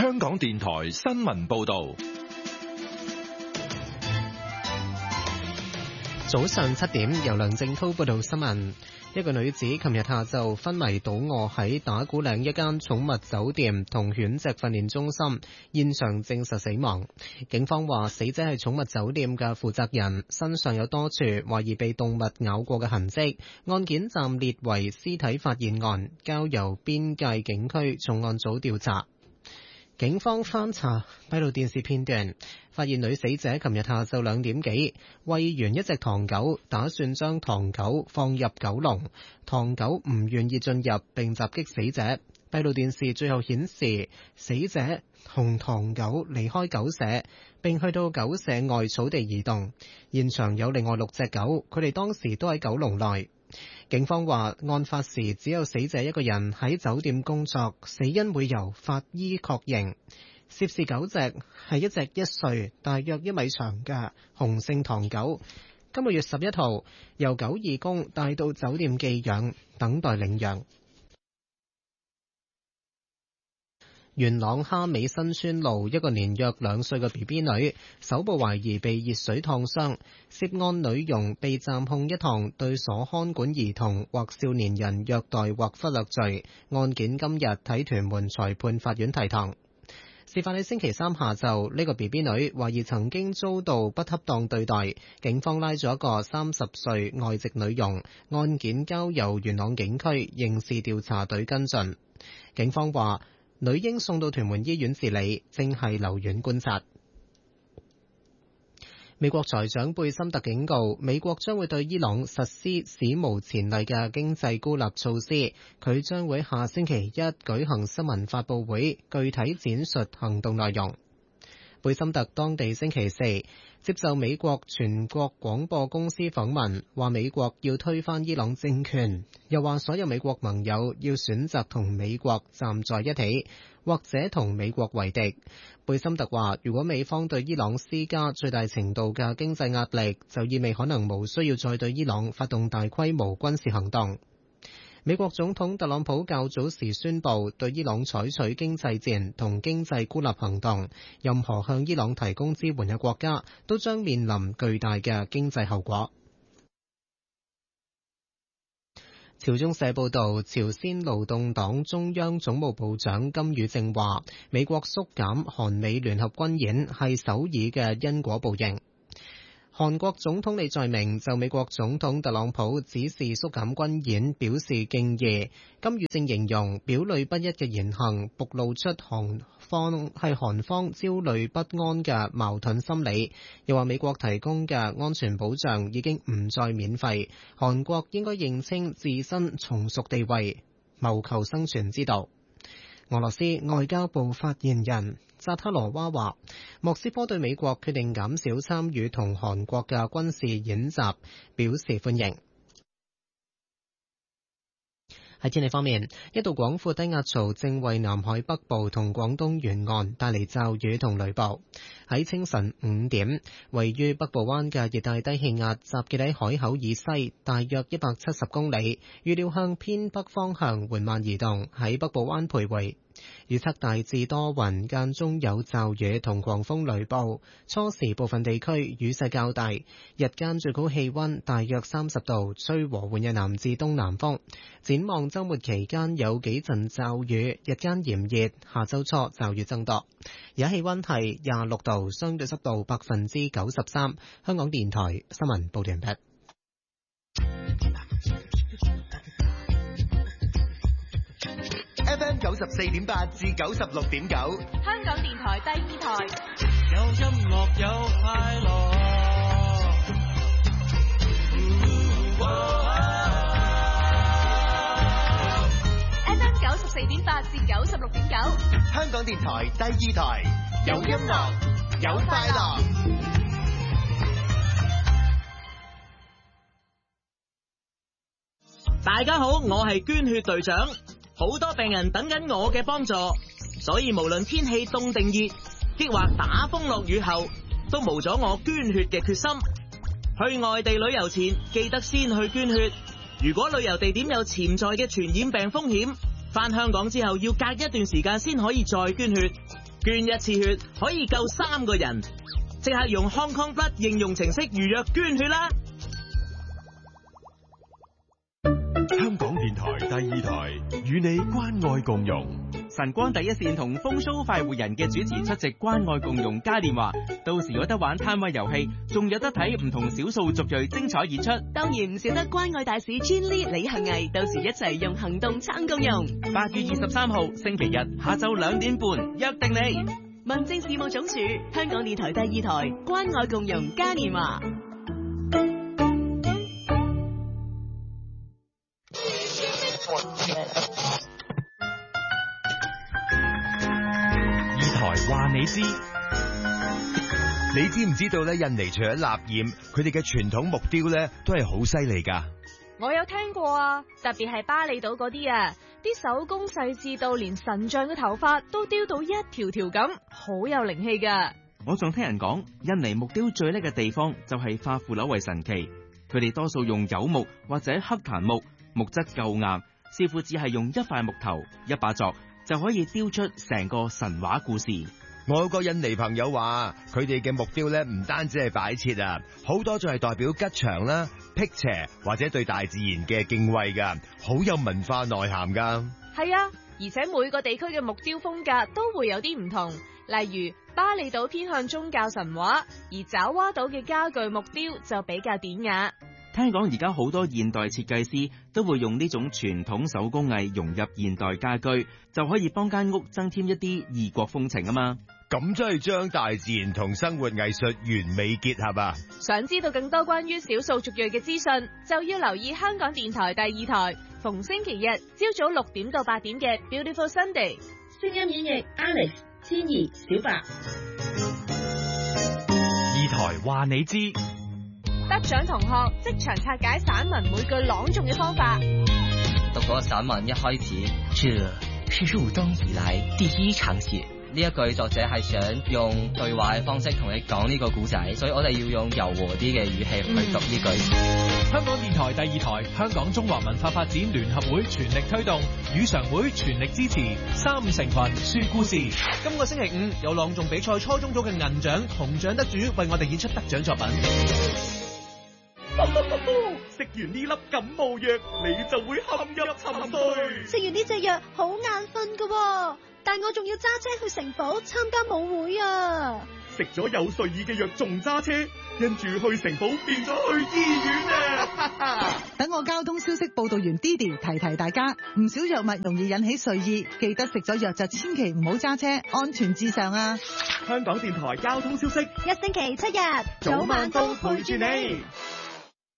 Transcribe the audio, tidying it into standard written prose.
香港電台新聞報道。 早上7點，由梁正濤報道新聞。一個女子琴日下晝昏迷倒卧喺打鼓嶺一間寵物酒店同犬隻訓練中心，現場證實死亡。警方話死者係寵物酒店嘅負責人，身上有多處懷疑被動物咬過嘅痕跡。案件暫列為屍體發現案，交由邊界警區重案組調查。警方翻查閉路電視片段，發現女死者琴日下晝2點幾餵完一隻唐狗，打算將唐狗放入狗籠，唐狗唔願意進入並襲擊死者。閉路電視最後顯示死者同唐狗離開狗舍，並去到狗舍外草地移動。現場有另外6隻狗，佢哋當時都喺狗籠內。警方話案發時只有死者一個人喺酒店工作，死因會由法醫確認。涉事狗隻係一隻1歲大約1米長嘅雄性唐狗，今個月11號由狗義工帶到酒店寄養，等待領養。元朗蝦尾新村路一個年約2歲嘅 BB 女，手部懷疑被熱水燙傷，涉案女傭被暫控一項對所看管兒童或少年人虐待或忽略罪，案件今日喺屯門裁判法院提堂。事發喺星期三下晝，呢個 BB 女懷疑曾經遭到不恰當對待，警方拉咗一個30歲外籍女傭，案件交由元朗警區刑事調查隊跟進。警方話女嬰送到屯門醫院治理，正係留院觀察。美國財長貝森特警告，美國將會對伊朗實施史無前例嘅經濟孤立措施。佢將會下星期一舉行新聞發佈會，具體展述行動內容。貝森特當地星期4接受美國全國廣播公司訪問，話美國要推翻伊朗政權，又話所有美國盟友要選擇同美國站在一起，或者同美國為敵。貝森特話，如果美方對伊朗施加最大程度嘅經濟壓力，就意味可能無需要再對伊朗發動大規模軍事行動。美國總統特朗普較早時宣布對伊朗採取經濟戰同經濟孤立行動，任何向伊朗提供支援嘅國家都將面臨巨大嘅經濟後果。朝中社報導，朝鮮勞動黨中央總務部長金宇正話，美國縮減韓美聯合軍演係首爾嘅因果報應。韓國總統李在明就美國總統特朗普指示縮減軍演表示敬意。金宇正形容表裏不一嘅言行暴露出韓方焦慮不安嘅矛盾心理，又話美國提供嘅安全保障已經唔再免費，韓國應該認清自身從屬地位，謀求生存之道。俄羅斯外交部發言人扎哈羅娃話，莫斯科對美國決定減少參與同韓國嘅軍事演習表示歡迎。喺天氣方面，一道廣闊低壓槽正為南海北部同廣東沿岸帶嚟驟雨同雷暴。喺清晨5點，位於北部灣嘅熱帶低氣壓集結喺海口以西大約170公里，預料向偏北方向緩慢移動，喺北部灣徘徊。預測大致多雲，間中有驟雨同狂風雷暴，初時部分地區雨勢較大，日間最高氣溫大約30度，吹和緩嘅南至東南風。展望週末期間有幾陣驟雨，日間炎熱，下週初驟雨增多。而家氣溫係26度，相對濕度93%。香港電台新聞報道完畢。 FM 94.8至96.9， 香港電台第2台， 有音樂有快樂。 FM 94.8至96.9， 香港電台第2台，有音樂有快樂。 大家好，我係捐血隊長。好多病人等緊我嘅幫助，所以無論天氣凍定熱，抑或打風落雨後，都無咗我捐血嘅決心。去外地旅遊前，記得先去捐血。如果旅遊地點有潛在嘅傳染病風險，返香港之後要隔一段時間先可以再捐血。 捐一次血可以救3個人，即刻用 Hong Kong Blood 應用程式預約捐血啦！ 香港電台第2台與你關愛共融。 晨光第一線同風騷快活人嘅主持出席關愛共融嘉年華，到時有得玩攤位遊戲，仲有得睇唔同少數族裔精彩演出。 當然唔少得關愛大使 Jenny 李幸倪，到時一齊用行動撐共融。 8月23號星期日下晝2點半，約定你。 民政事務總署、香港電台第2台關愛共融嘉年華。 話你知， 你知唔知道咧？印尼除咗蠟染，佢哋嘅傳統木雕咧都係好犀利噶。 我有聽過啊，特別係巴厘島嗰啲啊，啲手工細緻到連神像嘅頭髮都雕到一條條咁，好有靈氣噶。 我仲聽人講，印尼木雕最叻嘅地方就係化腐朽為神奇。佢哋多數用柚木或者黑檀木，木質夠硬，師傅只係用一塊木頭、一把鑿，就可以雕出成個神話故事。 我有個印尼朋友話，佢哋嘅木雕咧唔單止係擺設啊，好多仲係代表吉祥啦、辟邪或者對大自然嘅敬畏噶，好有文化內涵噶。 係啊，而且每個地區嘅木雕風格都會有啲唔同，例如巴厘島偏向宗教神話，而爪哇島嘅家具木雕就比較典雅。 聽講而家好多現代設計師都會用呢種傳統手工藝融入現代家居，就可以幫間屋增添一啲異國風情啊嘛。 咁真係將大自然同生活藝術完美結合啊！ 想知道更多關於少數族裔嘅資訊，就要留意香港電台第2台，逢星期日朝早6點到8點嘅 Beautiful Sunday。 聲音演繹 Alex、千兒、小白。 2台話你知。 得獎同學即場拆解散文每句朗誦嘅方法。 讀嗰個散文一開始，這是入冬以來第一場雪。呢一句作者係想用對話嘅方式同你講呢個故仔，所以我哋要用柔和啲嘅語氣去讀呢句。 香港電台第2台，香港中華文化發展聯合會全力推動，語常會全力支持3成群說故事。 今個星期5有朗誦比賽初中組嘅銀獎、銅獎得主為我哋演出得獎作品。 食完呢粒感冒藥，你就會陷入沉睡。 食完呢隻藥好眼瞓噶，但我仲要揸車去城堡參加舞會啊！ 食咗有睡意嘅藥仲揸車，跟住去城堡變咗去醫院啊！ 等我交通消息報道員 Didi 提提大家，唔少藥物容易引起睡意，記得食咗藥就千祈唔好揸車，安全至上啊！ 香港電台交通消息， 一星期7日， 早晚都陪住你。